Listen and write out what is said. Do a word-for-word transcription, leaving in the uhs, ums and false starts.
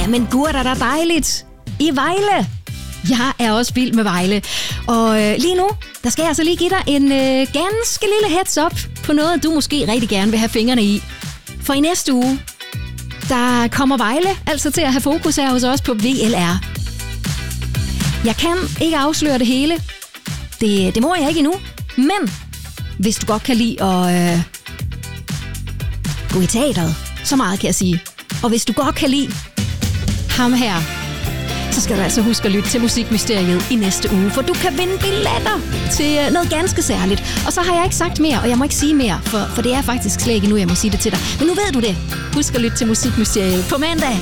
Jamen gud, er der dejligt i Vejle. Jeg er også vild med Vejle. Og øh, lige nu, der skal jeg altså lige give dig en øh, ganske lille heads up på noget, du måske rigtig gerne vil have fingrene i. For i næste uge, der kommer Vejle altså til at have fokus her hos os på V L R. Jeg kan ikke afsløre det hele. Det, det må jeg ikke endnu. Men hvis du godt kan lide at øh, gå i teateret, så meget kan jeg sige. Og hvis du godt kan lide ham her, så skal du altså huske at lytte til Musikmysteriet i næste uge, for du kan vinde billetter til noget ganske særligt. Og så har jeg ikke sagt mere, og jeg må ikke sige mere, for, for det er faktisk slet ikke nu, jeg må sige det til dig. Men nu ved du det. Husk at lytte til Musikmysteriet på mandag.